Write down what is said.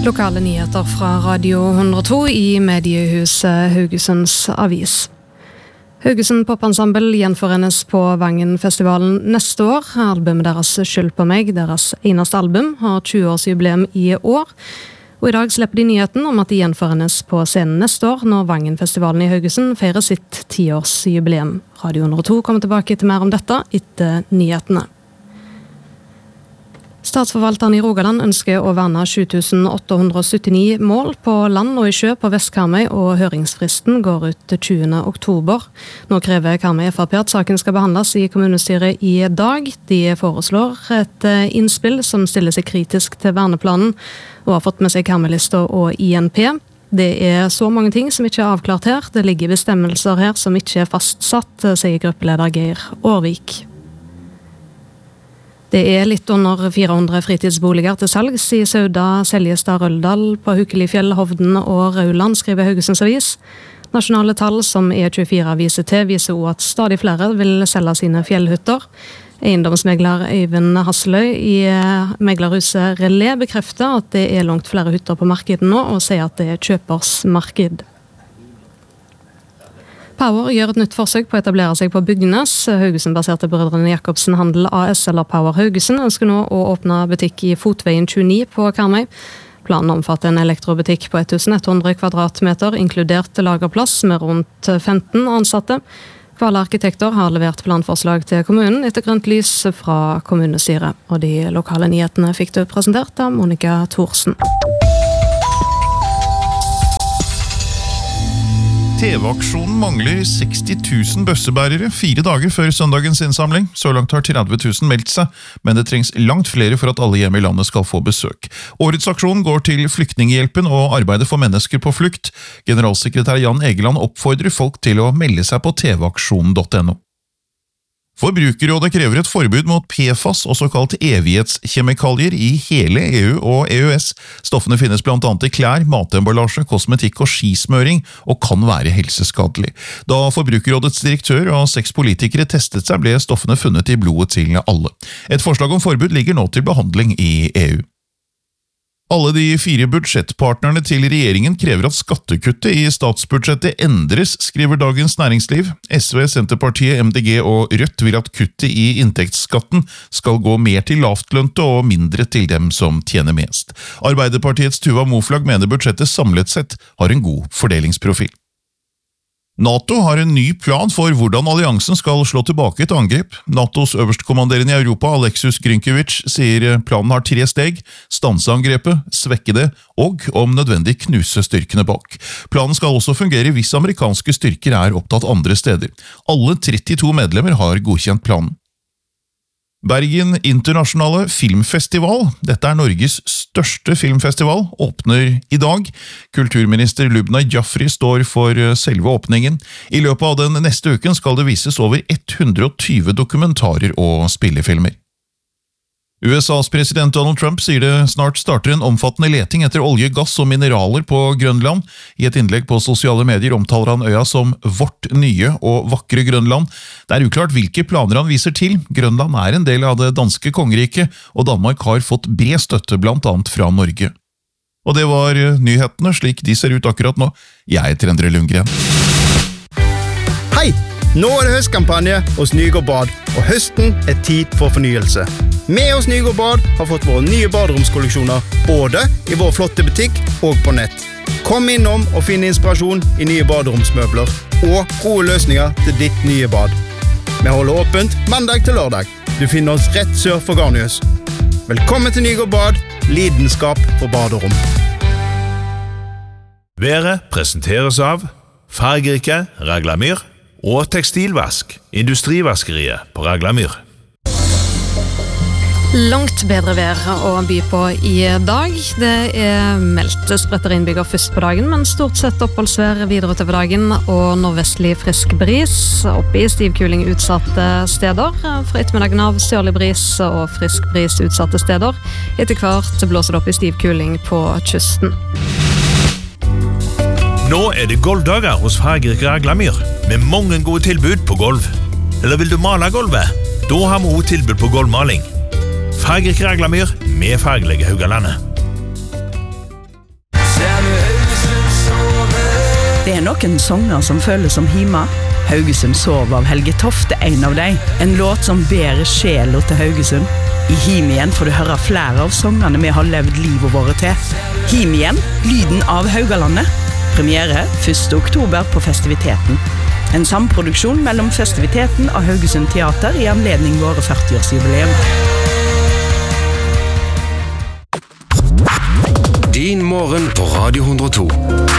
Lokale nyheter fra Radio 102 i mediehuset Haugesunds Avis. Haugesund Popensemble gjenforenes på Vangen-festivalen neste år. Albumet deres Skyld på meg, deres eneste album, har 20-årsjubileum i år. Og i dag slipper de nyheten om at de gjenforenes på scenen neste år når Vangen-festivalen i Haugesund feirer sitt 10-årsjubileum. Radio 102 kommer tilbake til mer om dette etter nyhetene. Statsforvalteren i Rogaland ønsker å verne 7879 mål på land og i sjø på Vestkarmøy, og høringsfristen går ut til 20. oktober. Nå krever Karmøy FrP at saken skal behandles i kommunestyret i dag. De foreslår et innspill som stiller seg kritisk til verneplanen, og har fått med seg Karmøy-lista og INP. Det er så mange ting som ikke er avklart her. Det ligger bestemmelser her som ikke er fastsatt, sier gruppeleder Geir Aarvik. Det er litt under 400 fritidsboliger til salgs i Sauda, Seljestad, Røldal, på Hukelifjell, Hovden og Rauland, skriver Haugesunds Avis. Nasjonale tall som E24 viser til, viser også at stadig flere vil selge sine fjellhytter. Eiendomsmegler Øyvind Hasseløy i meglerhuset Relé bekrefter at det er langt flere hytter på markedet nå, og sier at det er kjøpersmarked. Power gjør et nytt forsøk på å etablere seg på Bygnes. Haugesund-baserte Brødrene Jacobsen Handel AS, eller Power Haugesund, ønsker nå å åpne butikk i Fotveien 29 på Karmøy. Planen omfatter en elektrobutikk på 1100 kvadratmeter, inkludert lagerplass med rundt 15 ansatte. Kvala arkitekter har levert planforslag til kommunen etter grønt lys fra kommunestyret. Og de lokale nyhetene fikk du presentert av Monica Thorsen. TV-aksjonen mangler 60 000 bøssebærere 4 dager før søndagens innsamling. Så langt har 30 000 meldt seg, men det trengs langt flere for at alle hjem i landet skal få besøk. Årets aksjon går til Flyktninghjelpen og arbeidet for mennesker på flukt. Generalsekretær Jan Egeland oppfordrer folk til å melde seg på tvaksjonen.no. Forbrukerrådet krever et forbud mot PFAS og såkalt evighetskjemikalier i hele EU og EØS. Stoffene finnes blant annet i klær, matemballasje, kosmetikk og skismøring, og kan være helseskadelig. Da Forbrukerrådets direktør og 6 politikere testet seg, ble stoffene funnet i blodet til alle. Et forslag om forbud ligger nå til behandling i EU. Alle de 4 budsjettpartnerne til regjeringen krever at skattekuttet i statsbudsjettet endres, skriver Dagens Næringsliv. SV, Senterpartiet, MDG og Rødt vil at kuttet i inntektsskatten skal gå mer til lavtlønte og mindre til dem som tjener mest. Arbeiderpartiets Tuva Moflag mener budsjettet samlet sett har en god fordelingsprofil. NATO har en ny plan for hvordan alliansen skal slå tilbake et angrep. NATOs øverstkommanderende i Europa, Alexus Grynkewicz, sier planen har 3 steg: stanse angrepet, svekke det og om nødvendig knuse styrkene bak. Planen skal også fungere hvis amerikanske styrker er opptatt andre steder. Alle 32 medlemmer har godkjent planen. Bergen Internasjonale Filmfestival, dette er Norges største filmfestival, åpner i dag. Kulturminister Lubna Jaffri står for selve åpningen. I løpet av den neste uken skal det vises over 120 dokumentarer og spillefilmer. USAs president Donald Trump sier det snart starter en omfattende leting etter olje, gass og mineraler på Grønland. I et innlegg på sosiale medier omtaler han øya som vårt nye og vakre Grønland. Det er uklart hvilke planer han viser til. Grønland er en del av det danske kongeriket, og Danmark har fått bred støtte blant annet fra Norge. Og det var nyhetene slik de ser ut akkurat nå. Jeg heter Endre Lundgren. Hei! Nå er det høstkampanje hos Nygård Bad, og høsten er tid for fornyelse. Vi hos Nygård Bad har fått våre nye baderomskolleksjoner, både i vår flotte butikk og på nett. Kom innom og finn inspirasjon i nye baderomsmøbler og gode løsninger til ditt nye bad. Vi holder åpent mandag til lørdag. Du finner oss rett sør for Garnius. Velkommen til Nygård Bad, lidenskap for baderom. Været presenteres av fargerike Raglamyr og tekstilvask, industrivaskeriet på Raglamyr. Langt bedre vær å by på i dag. Det er meldt spretter innbygger først på dagen, men stort sett oppholdsvær videre utover dagen og nordvestlig frisk bris. Oppe i stivkuling utsatte steder. Fra ettermiddagen av sørlig bris og frisk bris utsatte steder. Etter hvert blåser det opp i stivkuling på kysten. Nå er det golvdager hos fargerik Raglamyr, med mange gode tilbud på golv. Eller vil du male golvet? Da har vi også tilbud på golvmaling. Fargerik Raglamyr med fargelige Haugalandet. Det noen sanger som føles som hima. Haugesund sov av Helge Tofte, en av dem. En låt som bærer sjela til Haugesund. I Him igjen får du høre flere av sangene vi har levd livet våre til. Him igjen, lyden av Haugalandet. Premiere 1. oktober på Festiviteten. En samproduksjon mellom Festiviteten og Haugesund Teater i anledning våre 40-årsjubileum. Din morgen på Radio 102.